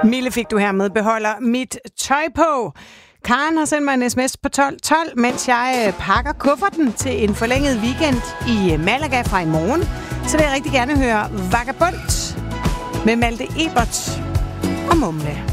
Mille fik du hermed beholder mit tøj på. Karen har sendt mig en sms på 1212, mens jeg pakker kufferten til en forlænget weekend i Malaga fra i morgen. Så vil jeg rigtig gerne høre Vagabond med Malte Ebert og Mumle.